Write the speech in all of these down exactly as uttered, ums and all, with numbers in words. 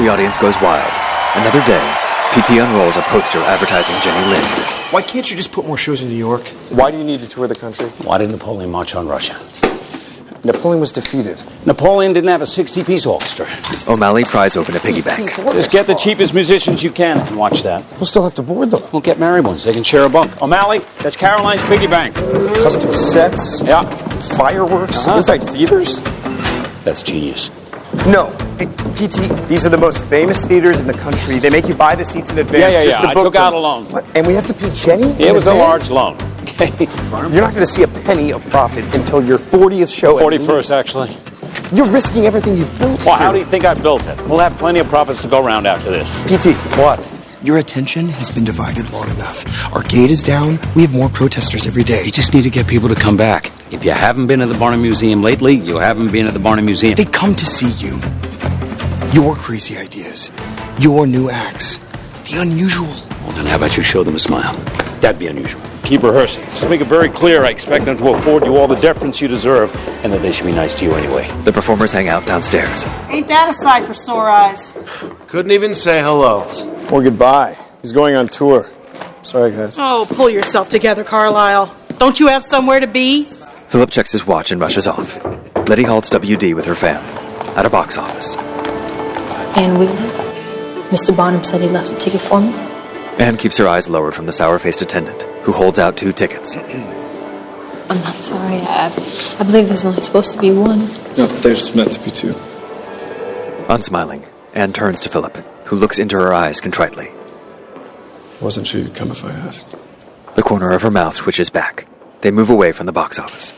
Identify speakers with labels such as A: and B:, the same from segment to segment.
A: The audience goes wild. Another day, P T unrolls a poster advertising Jenny Lind.
B: Why can't you just put more shows in New York?
C: Why do you need to tour the country?
D: Why did Napoleon march on Russia?
C: Napoleon was defeated.
D: Napoleon didn't have a sixty-piece orchestra.
A: O'Malley pries open a piggy bank.
D: Just get the cheapest musicians you can and watch that.
C: We'll still have to board them.
D: We'll get married ones. They can share a bunk. O'Malley, that's Caroline's piggy bank.
C: Custom sets?
D: Yeah.
C: Fireworks?
D: Uh-huh.
C: Inside theaters?
D: That's genius.
C: No. Hey, P T, these are the most famous theaters in the country. They make you buy the seats in advance.
D: Yeah, yeah,
C: just
D: yeah.
C: to book
D: I took out
C: them.
D: a loan.
C: What? And we have to pay Jenny?
D: It was
C: advance?
D: a large loan. Okay.
C: You're not going to see a penny of profit until your fortieth show.
D: forty-first, actually.
C: You're risking everything you've built.
D: Well,
C: here.
D: how do you think I built it? We'll have plenty of profits to go around after this.
C: P T.
D: What?
B: Your attention has been divided long enough. Our gate is down. We have more protesters every day.
D: You just need to get people to come back. If you haven't been to the Barnum Museum lately, you haven't been at the Barnum Museum.
B: They come to see you. Your crazy ideas. Your new acts. The unusual.
D: Well, then how about you show them a smile? That'd be unusual. Keep rehearsing. Just make it very clear I expect them to afford you all the deference you deserve, and that they should be nice to you anyway.
A: The performers hang out downstairs.
E: Ain't that a sight for sore eyes?
F: Couldn't even say hello.
C: Or goodbye. He's going on tour. Sorry, guys.
E: Oh, pull yourself together, Carlisle. Don't you have somewhere to be?
A: Philip checks his watch and rushes off. Letty halts W D with her fan at a box office.
G: Ann Wheeler? Mister Barnum said he left a ticket for me.
A: Anne keeps her eyes lowered from the sour-faced attendant, who holds out two tickets.
G: I'm, I'm sorry. I, I believe there's only supposed to be one.
H: No, there's meant to be two.
A: Unsmiling, Anne turns to Philip, who looks into her eyes contritely.
H: Wasn't sure you'd come if I asked.
A: The corner of her mouth twitches back. They move away from the box office.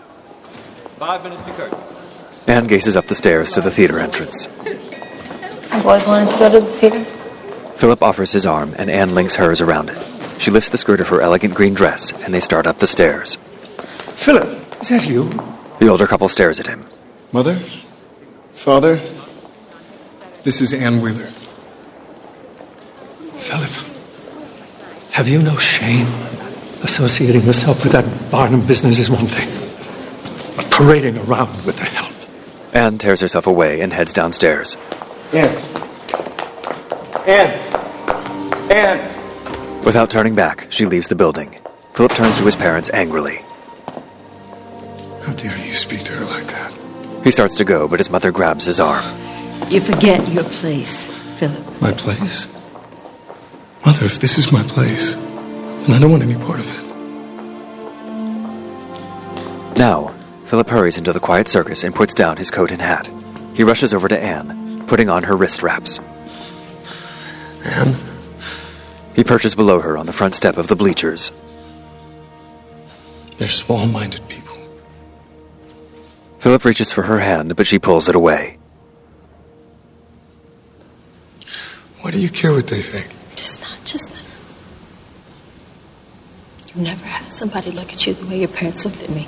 I: Five minutes to curtain.
A: Anne gazes up the stairs to the theater entrance.
G: I've always wanted to go to the theater.
A: Philip offers his arm, and Anne links hers around it. She lifts the skirt of her elegant green dress, and they start up the stairs.
J: Philip, is that you?
A: The older couple stares at him.
H: Mother? Father? This is Ann Wheeler.
J: Philip, have you no shame? Associating yourself with that Barnum business is one thing, but parading around with the help.
A: Anne tears herself away and heads downstairs.
C: Ann. Ann. Ann.
A: Without turning back, she leaves the building. Philip turns to his parents angrily.
H: How dare you speak to her like that?
A: He starts to go, but his mother grabs his arm.
K: You forget your place, Philip.
H: My place? Mother, if this is my place, then I don't want any part of it.
A: Now, Philip hurries into the quiet circus and puts down his coat and hat. He rushes over to Anne, putting on her wrist wraps.
H: Anne?
A: He perches below her on the front step of the bleachers.
H: They're small-minded people.
A: Philip reaches for her hand, but she pulls it away.
H: Why do you care what they think?
G: It's not just that. You've never had somebody look at you the way your parents looked at me.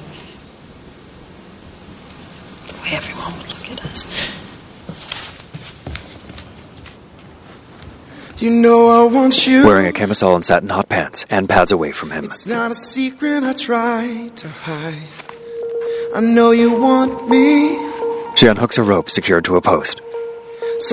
G: The way everyone would look at us.
B: You know I want you.
A: Wearing a camisole and satin hot pants, Anne pads away from him.
B: It's not a secret I try to hide. I know you want me.
A: She unhooks a rope secured to a post.